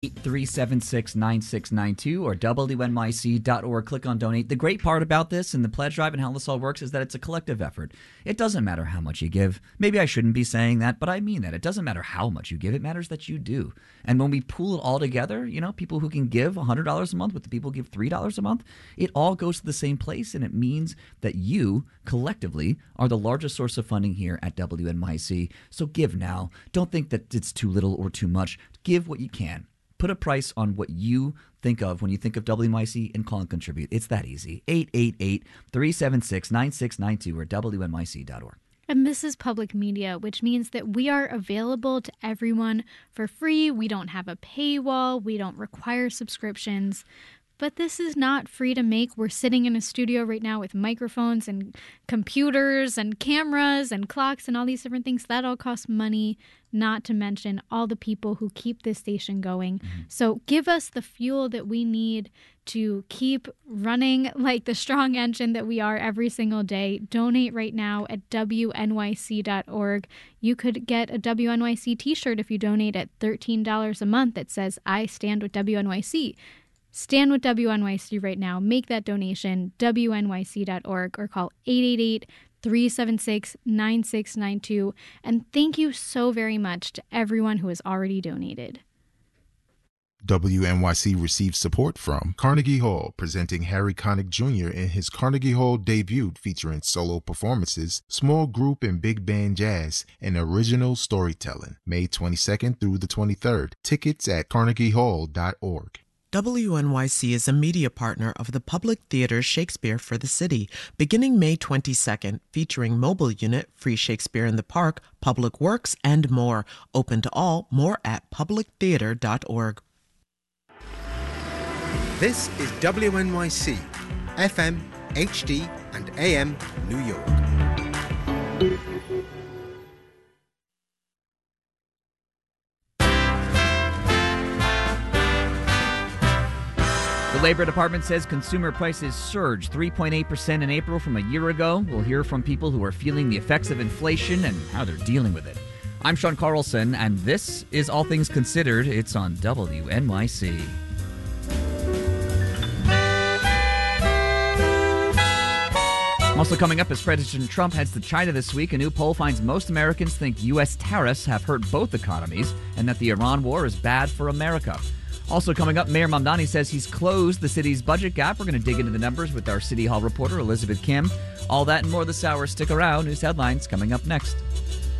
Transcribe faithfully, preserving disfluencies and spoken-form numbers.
three seven six, nine six nine two or W N Y C dot org. Click on donate. The great part about this and the pledge drive and how this all works is that it's a collective effort. It doesn't matter how much you give. Maybe I shouldn't be saying that, but I mean that. It doesn't matter how much you give. It matters that you do. And when we pool it all together, you know, people who can give one hundred dollars a month with the people who give three dollars a month, it all goes to the same place, and it means that you collectively are the largest source of funding here at W N Y C. So give now. Don't think that it's too little or too much. Give what you can. Put a price on what you think of when you think of W N Y C and call and contribute. It's that easy. eight eight eight, three seven six, nine six nine two or W N Y C dot org. And this is public media, which means that we are available to everyone for free. We don't have a paywall. We don't require subscriptions. But this is not free to make. We're sitting in a studio right now with microphones and computers and cameras and clocks and all these different things. That all costs money, not to mention all the people who keep this station going. Mm-hmm. So give us the fuel that we need to keep running like the strong engine that we are every single day. Donate right now at W N Y C dot org. You could get a W N Y C t-shirt if you donate at thirteen dollars a month that says, I stand with W N Y C. Stand with W N Y C right now. Make that donation, W N Y C dot org, or call eight eight eight, three seven six, nine six nine two. And thank you so very much to everyone who has already donated. W N Y C receives support from Carnegie Hall, presenting Harry Connick Junior in his Carnegie Hall debut featuring solo performances, small group and big band jazz, and original storytelling. May twenty-second through the twenty-third. Tickets at carnegie hall dot org. W N Y C is a media partner of the Public Theater Shakespeare for the City, beginning May twenty-second, featuring mobile unit, free Shakespeare in the Park, public works, and more. Open to all, more at public theater dot org. This is W N Y C, F M, H D, and A M, New York. The Labor Department says consumer prices surged three point eight percent in April from a year ago. We'll hear from people who are feeling the effects of inflation and how they're dealing with it. I'm Sean Carlson, and this is All Things Considered. It's on W N Y C. Also coming up, as President Trump heads to China this week, a new poll finds most Americans think U S tariffs have hurt both economies and that the Iran war is bad for America. Also coming up, Mayor Mamdani says he's closed the city's budget gap. We're going to dig into the numbers with our City Hall reporter, Elizabeth Kim. All that and more this hour. Stick around. News headlines coming up next.